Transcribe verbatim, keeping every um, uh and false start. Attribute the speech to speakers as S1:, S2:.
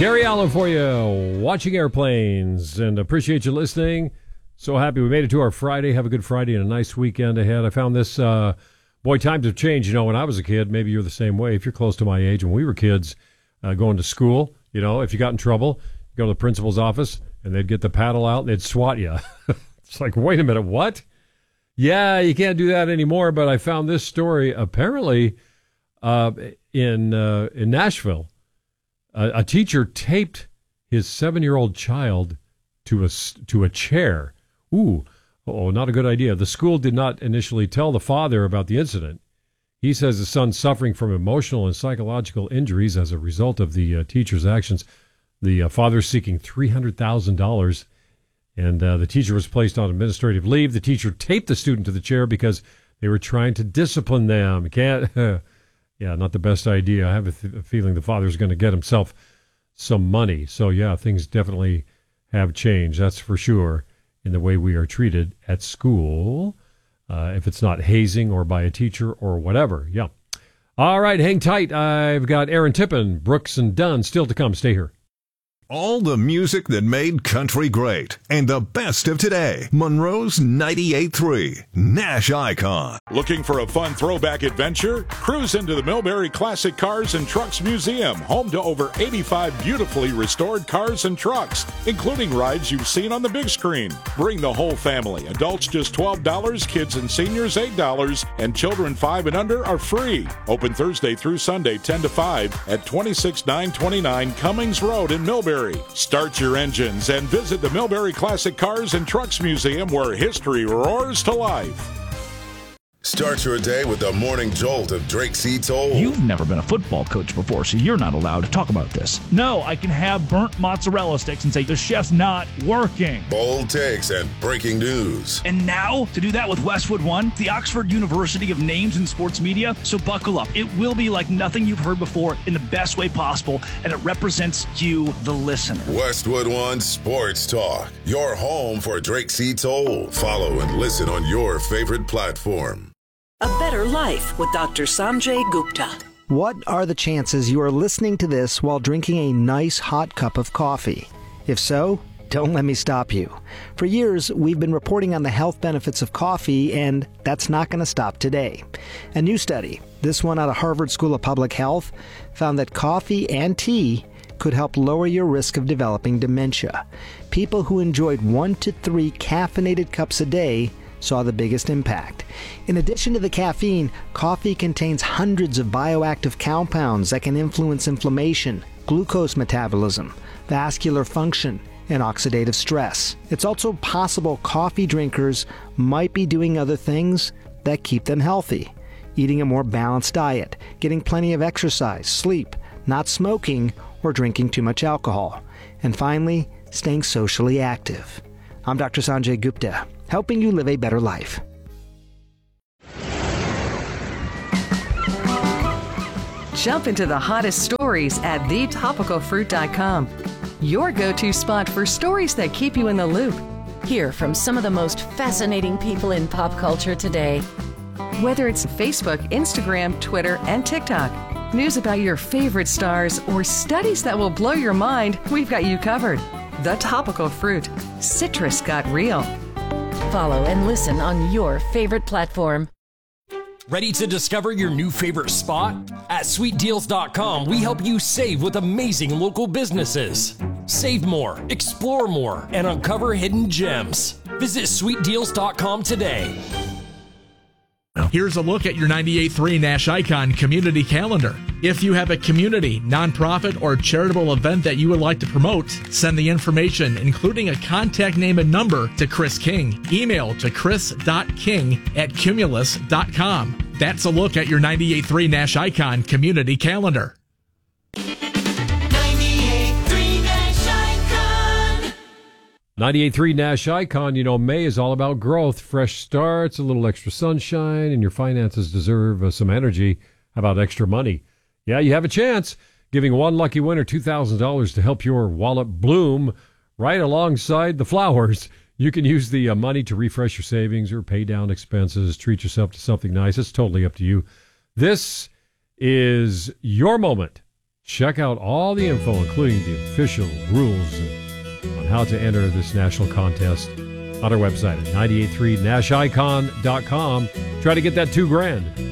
S1: Gary Allen for you, watching airplanes, and appreciate you listening. So happy we made it to our Friday. Have a good Friday and a nice weekend ahead. I found this, uh, boy, times have changed. You know, when I was a kid, maybe you're the same way. If you're close to my age, when we were kids uh, going to school, you know, if you got in trouble, you go to the principal's office, and they'd get the paddle out, and they'd swat you. It's like, wait a minute, what? Yeah, you can't do that anymore, but I found this story apparently uh, in uh, in Nashville. Uh, a teacher taped his seven-year-old child to a, to a chair. Ooh, oh, not a good idea. The school did not initially tell the father about the incident. He says the son's suffering from emotional and psychological injuries as a result of the uh, teacher's actions. The uh, father's seeking three hundred thousand dollars, and uh, the teacher was placed on administrative leave. The teacher taped the student to the chair because they were trying to discipline them. Can't, uh, yeah, not the best idea. I have a, th- a feeling the father's going to get himself some money. So, yeah, things definitely have changed, that's for sure, in the way we are treated at school, uh, if it's not hazing or by a teacher or whatever. Yeah. All right, hang tight. I've got Aaron Tippin, Brooks and Dunn still to come. Stay here.
S2: All the music that made country great and the best of today. Monroe's ninety-eight point three Nash Icon.
S3: Looking for a fun throwback adventure? Cruise into the Millbury Classic Cars and Trucks Museum, home to over eighty-five beautifully restored cars and trucks, including rides you've seen on the big screen. Bring the whole family. Adults just twelve dollars, kids and seniors eight dollars, and children five and under are free. Open Thursday through Sunday ten to five at twenty-six nine twenty-nine Cummings Road in Millbury. Start your engines and visit the Millbury Classic Cars and Trucks Museum, where history roars to life.
S4: Start your day with the morning jolt of Drake C. Toll.
S5: You've never been a football coach before, so you're not allowed to talk about this. No, I can have burnt mozzarella sticks and say the chef's not working.
S4: Bold takes and breaking news.
S5: And now, to do that with Westwood One, the Oxford University of Names in Sports Media. So buckle up. It will be like nothing you've heard before in the best way possible, and it represents you, the listener.
S4: Westwood One Sports Talk, your home for Drake C. Toll. Follow and listen on your favorite platform.
S6: A Better Life with Doctor Sanjay Gupta.
S7: What are the chances you are listening to this while drinking a nice hot cup of coffee? If so, don't let me stop you. For years, we've been reporting on the health benefits of coffee, and that's not going to stop today. A new study, this one out of Harvard School of Public Health, found that coffee and tea could help lower your risk of developing dementia. People who enjoyed one to three caffeinated cups a day saw the biggest impact. In addition to the caffeine, coffee contains hundreds of bioactive compounds that can influence inflammation, glucose metabolism, vascular function, and oxidative stress. It's also possible coffee drinkers might be doing other things that keep them healthy. Eating a more balanced diet, getting plenty of exercise, sleep, not smoking, or drinking too much alcohol. And finally, staying socially active. I'm Doctor Sanjay Gupta, helping you live a better life.
S8: Jump into the hottest stories at the topical fruit dot com. Your go-to spot for stories that keep you in the loop.
S9: Hear from some of the most fascinating people in pop culture today.
S8: Whether it's Facebook, Instagram, Twitter, and TikTok, news about your favorite stars, or studies that will blow your mind, we've got you covered. The Topical Fruit. Citrus got real.
S9: Follow and listen on your favorite platform.
S10: Ready to discover your new favorite spot? At sweet deals dot com, we help you save with amazing local businesses. Save more, explore more, and uncover hidden gems. Visit sweet deals dot com today.
S11: Here's a look at your ninety-eight point three Nash Icon community calendar. If you have a community, nonprofit, or charitable event that you would like to promote, send the information, including a contact name and number, to Chris King. Email to chris dot king at cumulus dot com. That's a look at your ninety-eight point three Nash Icon community calendar.
S1: ninety-eight point three Nash Icon. You know, May is all about growth, fresh starts, a little extra sunshine, and your finances deserve uh, some energy. How about extra money? Yeah, you have a chance. Giving one lucky winner two thousand dollars to help your wallet bloom right alongside the flowers. You can use the uh, money to refresh your savings or pay down expenses, treat yourself to something nice. It's totally up to you. This is your moment. check out all the info, including the official rules on how to enter this national contest on our website at nine eight three nash icon dot com. Try to get that two grand.